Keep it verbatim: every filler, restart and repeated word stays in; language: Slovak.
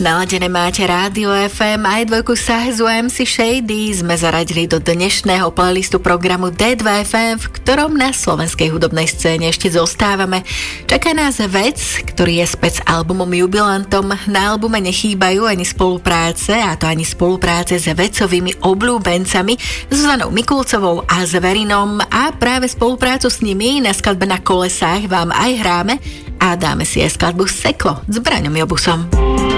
Naladené máte Rádio ef em, aj dvojku Sahezu em cé Shady sme zaradili do dnešného playlistu programu dé dva ef em, v ktorom na slovenskej hudobnej scéne ešte zostávame. Čaká nás vec, ktorý je späť s albumom jubilantom. Na albume nechýbajú ani spolupráce, a to ani spolupráce s vecovými obľúbencami Zuzanou Mikulcovou a Zverinom, a práve spoluprácu s nimi na skladbe Na kolesách vám aj hráme a dáme si aj skladbu Seklo s Braňom Jobusom.